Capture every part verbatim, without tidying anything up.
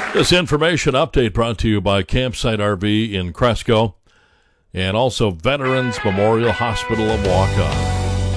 This information update brought to you by Campsite R V in Cresco and also Veterans Memorial Hospital of Waukon.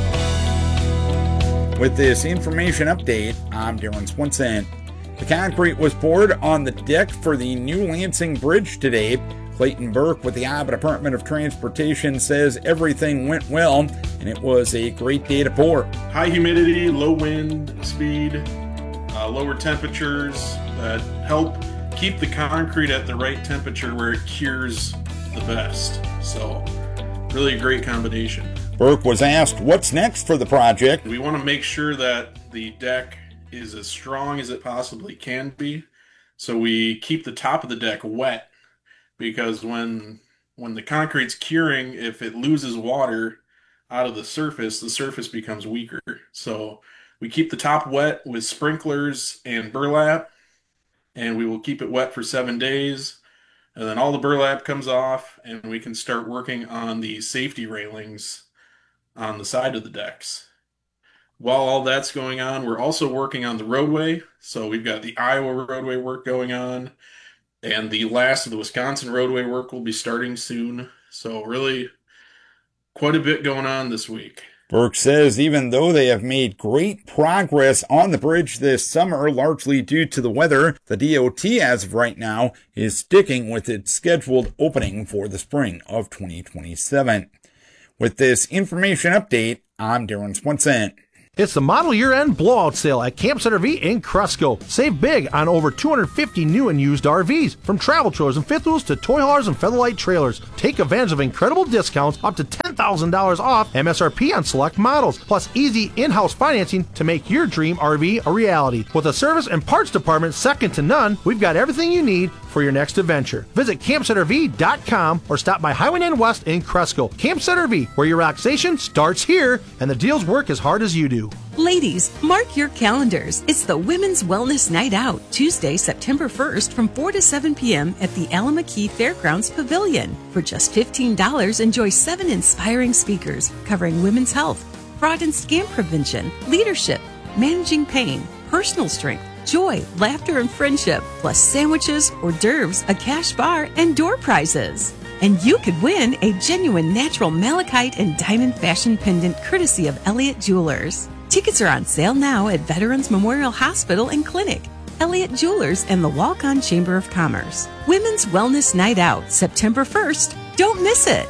With this information update, I'm Darren Swinson. The concrete was poured on the deck for the new Lansing Bridge today. Clayton Burke with the Iowa Department of Transportation says everything went well and it was a great day to pour. High humidity, low wind speed, uh, lower temperatures that help keep the concrete at the right temperature where it cures the best. So really a great combination. Burke was asked what's next for the project. We want to make sure that the deck is as strong as it possibly can be. So we keep the top of the deck wet because when when the concrete's curing, if it loses water out of the surface, the surface becomes weaker. So we keep the top wet with sprinklers and burlap, and we will keep it wet for seven days. And then all the burlap comes off, and we can start working on the safety railings on the side of the decks. While all that's going on, we're also working on the roadway. So we've got the Iowa roadway work going on, and the last of the Wisconsin roadway work will be starting soon. So really quite a bit going on this week. Burke says even though they have made great progress on the bridge this summer, largely due to the weather, the D O T as of right now is sticking with its scheduled opening for the spring of twenty twenty-seven. With this information update, I'm Darren Swinson. It's the model year-end blowout sale at Campsite R V in Cresco. Save big on over two hundred fifty new and used R Vs, from travel trailers and fifth wheels to toy haulers and featherlight trailers. Take advantage of incredible discounts up to ten thousand dollars off M S R P on select models, plus easy in-house financing to make your dream R V a reality. With a service and parts department second to none, we've got everything you need for your next adventure. Visit campsite R V dot com or stop by Highway nine West in Cresco. Campsite R V, where your relaxation starts here and the deals work as hard as you do. Ladies, mark your calendars. It's the Women's Wellness Night Out, Tuesday, September first from four to seven p.m. at the Alameda Fairgrounds Pavilion. For just fifteen dollars, enjoy seven inspiring speakers covering women's health, fraud and scam prevention, leadership, managing pain, personal strength, joy, laughter, and friendship, plus sandwiches, hors d'oeuvres, a cash bar, and door prizes. And you could win a genuine natural malachite and diamond fashion pendant courtesy of Elliott Jewelers. Tickets are on sale now at Veterans Memorial Hospital and Clinic, Elliott Jewelers, and the Waukon Chamber of Commerce. Women's Wellness Night Out, September first. Don't miss it.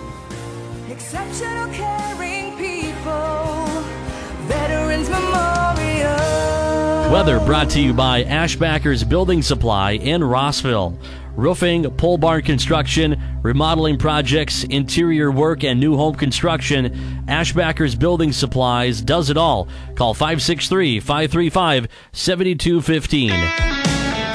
Exceptional caring people, Veterans Memorial. Weather brought to you by Ashbackers Building Supply in Rossville. Roofing, pole barn construction, remodeling projects, interior work, and new home construction. Ashbackers Building Supplies does it all. Call five six three, five three five, seven two one five.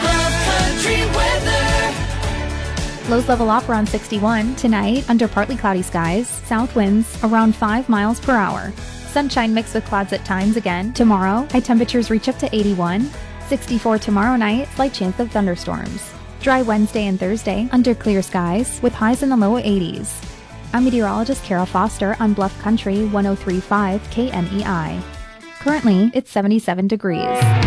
Lows level off around sixty-one. Tonight, under partly cloudy skies. South winds around five miles per hour. Sunshine mixed with clouds at times again. Tomorrow, high temperatures reach up to eighty-one. sixty-four tomorrow night, slight chance of thunderstorms. Dry Wednesday and Thursday, under clear skies, with highs in the low eighties. I'm meteorologist Carol Foster on Bluff Country one oh three point five K N E I. Currently, it's seventy-seven degrees.